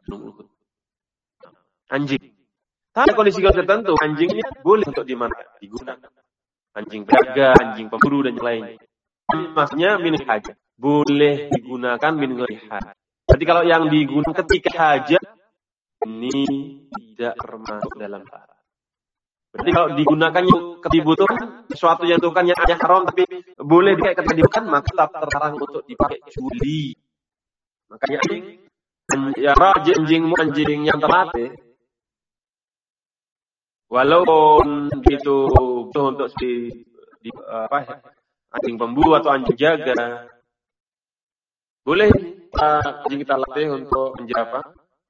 Anjing. Tapi kondisi tertentu, anjingnya boleh untuk digunakan. Anjing penjaga, anjing pemburu, dan yang lainnya. Maksudnya min hajat. Boleh digunakan min hajat. Jadi kalau yang digunakan ketika hajat, ini tidak termasuk dalam syarat. Berarti kalau digunakannya kebutuhan, sesuatu yang bukan yang haram, tapi boleh dipakai ketika dibutuhkan, maka tetap terlarang untuk dipakai juli. Makanya ya anjingmu anjing yang terlatih, walaupun itu untuk anjing pemburu atau anjing jaga, boleh anjing kita latih untuk menjaga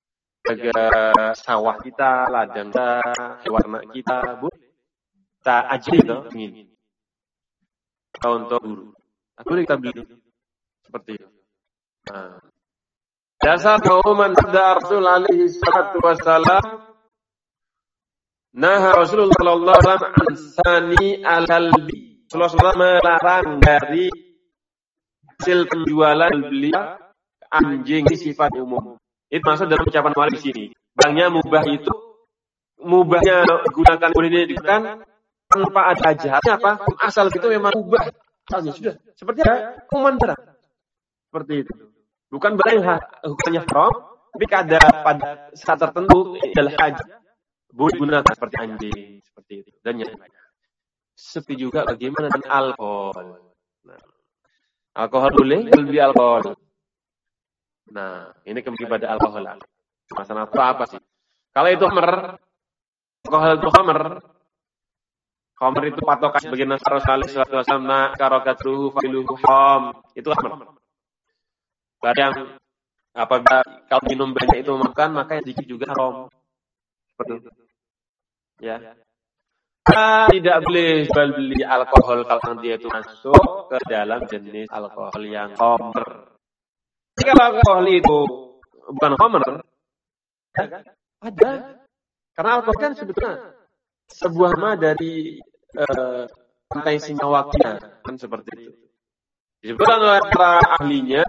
sawah kita, ladang kita, warna kita, boleh kita ajari ingin atau untuk buru, boleh kita beli seperti itu. Nah, dasar kauman sabda Rasul alaihi salatu wassalam, nah Rasulullah sallallahu alaihi wasallam ansani al-kalbi. Rasulullah melarang dari hasil penjualan beliau anjing ini sifat umum. Itu masuk dalam ucapan wali di sini. Bangnya mubah itu, mubahnya gunakan boleh digunakan tanpa ada jahatnya apa? Asal itu memang mubah. Asalnya sudah. Seperti apa? Umuman barang. Seperti itu. Bukan barang yang hukumnya haram, tapi pada saat tertentu adalah hajat. Boleh digunakan seperti anjing, seperti itu. Dan yang lainnya. Seperti juga bagaimana dengan alkohol. Nah, alkohol boleh, lebih alkohol. Nah, ini kembali pada alkohol. Masalah apa sih? Kalau itu khamr, alkohol itu khamr. Khamr itu patokan sebagai nas Rasulullah sallallahu alaihi wasallam, karakatuhu fa'iluhu haram. Itu khamr. Yang apabila kalau minum banyak itu makan, maka yang sedikit juga haram. Seperti itu. Ya. Tidak boleh jual beli alkohol kalau dia itu masuk ke dalam jenis alkohol yang khamr. Jika alkohol itu bukan khamr, ada. Karena alkohol kan sebetulnya sebuah nama dari rantai senyawa kimia, kan seperti itu. Disebutkan oleh para ahlinya,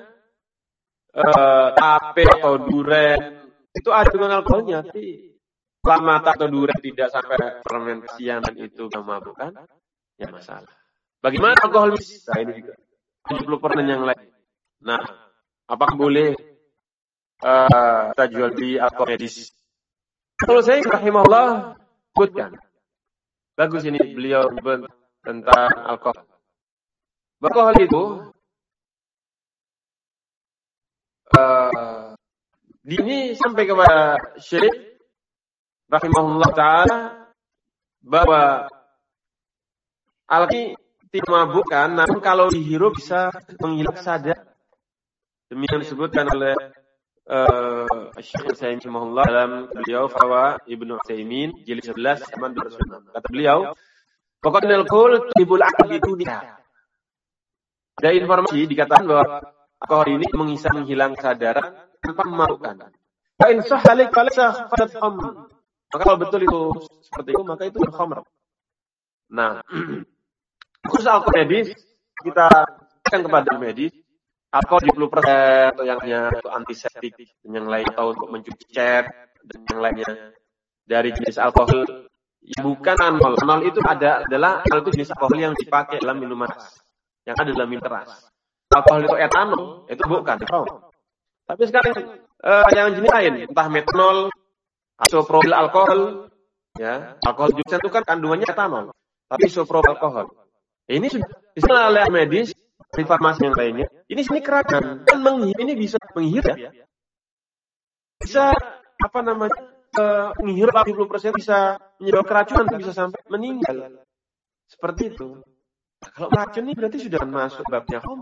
tape atau duren itu ada dengan alkoholnya, tapi selama tape atau duren tidak sampai fermentasian dan itu memabukkan, ya masalah. Bagaimana alkohol bisa? Ini juga 70% yang lain. Nah, apakah boleh kita jual di alkohol medis? Kalau saya rahimahullah sebutkan, bagus ini beliau menyebut tentang alkohol. Alkohol itu ini sampai kepada Syekh rahimahullah ta'ala bahwa alkohol tidak memabukkan, namun kalau dihirup bisa menghilang sadar. Demikian disebutkan oleh Syekh Utsaimin rahimahullah dalam beliau Fatwa Ibnu Utsaimin jilid 11 halaman 206. Kata beliau, "Faqadnal qaul tibul aqbi dunia." Ada informasi dikatakan bahwa alkohol ini bisa menghilang kesadaran tanpa memabukkan. Fa in sahalik falaysa fadat khamr. Maka kalau betul itu seperti itu, maka itu khamr. Nah, khusus alkohol medis kita akan kepada medis. Alkohol 70% atau yang antiseptik dan yang lain, atau untuk mencuci cat dan yang lainnya dari jenis alkohol yang bukan anol. Anol itu adalah itu jenis alkohol yang dipakai dalam minuman yang ada dalam minuman keras. Alkohol itu etanol, itu bukan. Tapi sekarang yang jenis lain, entah metanol, isopropil alkohol, ya, alkohol 70% itu kan kandungannya etanol, tapi isopropil alkohol. Ini sudah disebut oleh medis di farmasi yang lainnya. Ini sini keracunan. Kan ini bisa menghirup ya. Bisa menghirup 70% bisa menyebabkan keracunan, bisa sampai meninggal. Seperti itu. Nah, kalau racun ini berarti sudah masuk babnya